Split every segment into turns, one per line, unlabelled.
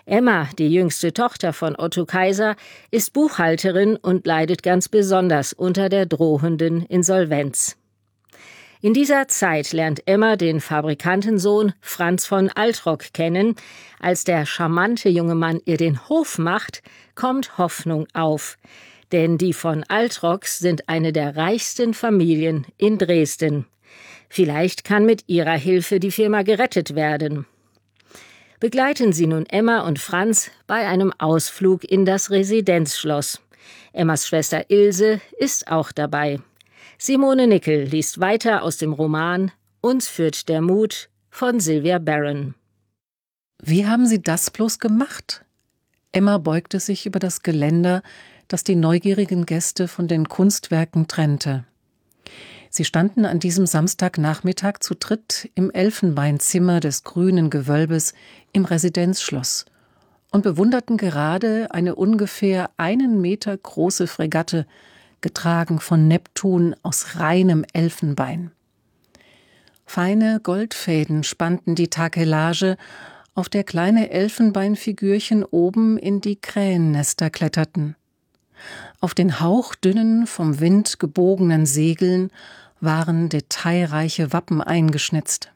Emma, die jüngste Tochter von Otto Kaiser, ist Buchhalterin und leidet ganz besonders unter der drohenden Insolvenz. In dieser Zeit lernt Emma den Fabrikantensohn Franz von Altrock kennen. Als der charmante junge Mann ihr den Hof macht, kommt Hoffnung auf. Denn die von Altrocks sind eine der reichsten Familien in Dresden. Vielleicht kann mit ihrer Hilfe die Firma gerettet werden. Begleiten Sie nun Emma und Franz bei einem Ausflug in das Residenzschloss. Emmas Schwester Ilse ist auch dabei. Simone Nickel liest weiter aus dem Roman Uns führt der Mut von Sylvia Barron.
Wie haben Sie das bloß gemacht? Emma beugte sich über das Geländer, das die neugierigen Gäste von den Kunstwerken trennte. Sie standen an diesem Samstagnachmittag zu dritt im Elfenbeinzimmer des grünen Gewölbes im Residenzschloss und bewunderten gerade eine ungefähr 1 Meter große Fregatte, getragen von Neptun aus reinem Elfenbein. Feine Goldfäden spannten die Takelage, auf der kleine Elfenbeinfigürchen oben in die Krähennester kletterten. Auf den hauchdünnen, vom Wind gebogenen Segeln waren detailreiche Wappen eingeschnitzt.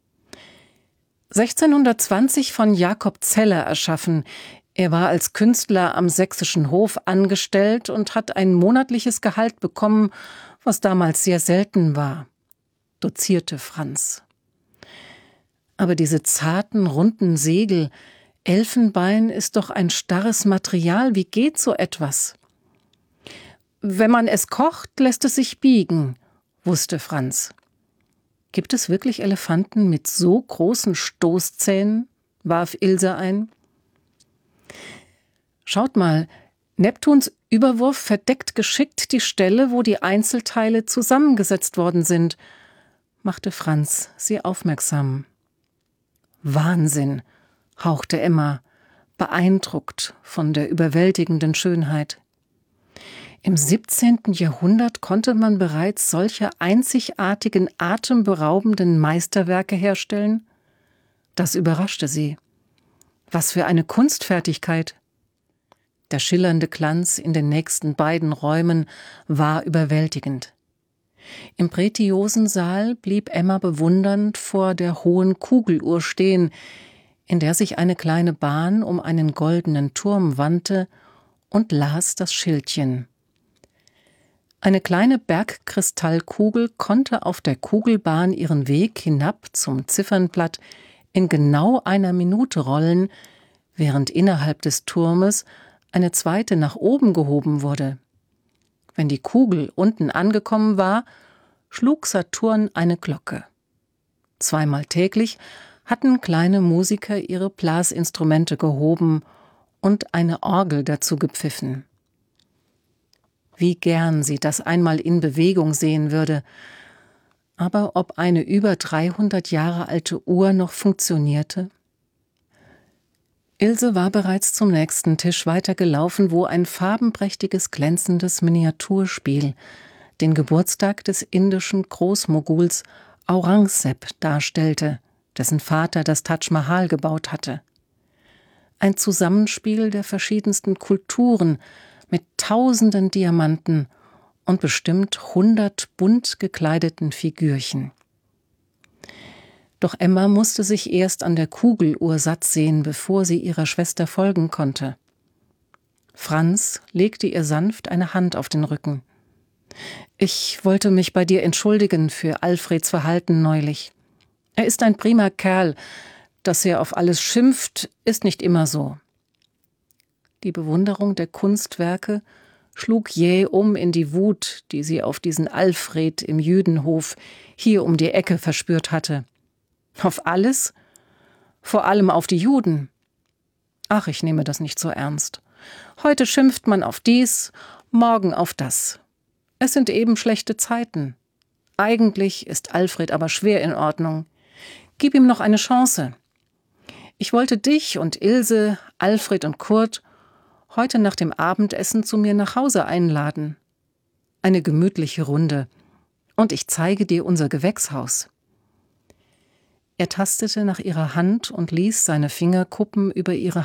1620 von Jakob Zeller erschaffen. Er war als Künstler am sächsischen Hof angestellt und hat ein monatliches Gehalt bekommen, was damals sehr selten war, dozierte Franz. Aber diese zarten, runden Segel, Elfenbein ist doch ein starres Material, wie geht so etwas? Wenn man es kocht, lässt es sich biegen, wusste Franz. Gibt es wirklich Elefanten mit so großen Stoßzähnen? Warf Ilse ein. Schaut mal, Neptuns Überwurf verdeckt geschickt die Stelle, wo die Einzelteile zusammengesetzt worden sind, machte Franz sie aufmerksam. Wahnsinn, hauchte Emma, beeindruckt von der überwältigenden Schönheit. Im 17. Jahrhundert konnte man bereits solche einzigartigen, atemberaubenden Meisterwerke herstellen? Das überraschte sie. Was für eine Kunstfertigkeit! Der schillernde Glanz in den nächsten beiden Räumen war überwältigend. Im Pretiosensaal blieb Emma bewundernd vor der hohen Kugeluhr stehen, in der sich eine kleine Bahn um einen goldenen Turm wandte, und las das Schildchen. Eine kleine Bergkristallkugel konnte auf der Kugelbahn ihren Weg hinab zum Ziffernblatt in genau 1 Minute rollen, während innerhalb des Turmes eine zweite nach oben gehoben wurde. Wenn die Kugel unten angekommen war, schlug Saturn eine Glocke. 2-mal täglich hatten kleine Musiker ihre Blasinstrumente gehoben und eine Orgel dazu gepfiffen. Wie gern sie das einmal in Bewegung sehen würde. Aber ob eine über 300 Jahre alte Uhr noch funktionierte? Ilse war bereits zum nächsten Tisch weitergelaufen, wo ein farbenprächtiges, glänzendes Miniaturspiel den Geburtstag des indischen Großmoguls Aurangzeb darstellte, dessen Vater das Taj Mahal gebaut hatte. Ein Zusammenspiel der verschiedensten Kulturen mit tausenden Diamanten und bestimmt 100 bunt gekleideten Figürchen. Doch Emma musste sich erst an der Kugeluhr satt sehen, bevor sie ihrer Schwester folgen konnte. Franz legte ihr sanft eine Hand auf den Rücken. »Ich wollte mich bei dir entschuldigen für Alfreds Verhalten neulich. Er ist ein prima Kerl. Dass er auf alles schimpft, ist nicht immer so.« Die Bewunderung der Kunstwerke schlug jäh um in die Wut, die sie auf diesen Alfred im Jüdenhof hier um die Ecke verspürt hatte. Auf alles? Vor allem auf die Juden. Ach, ich nehme das nicht so ernst. Heute schimpft man auf dies, morgen auf das. Es sind eben schlechte Zeiten. Eigentlich ist Alfred aber schwer in Ordnung. Gib ihm noch eine Chance. Ich wollte dich und Ilse, Alfred und Kurt heute nach dem Abendessen zu mir nach Hause einladen. Eine gemütliche Runde. Und ich zeige dir unser Gewächshaus. Er tastete nach ihrer Hand und ließ seine Fingerkuppen über ihre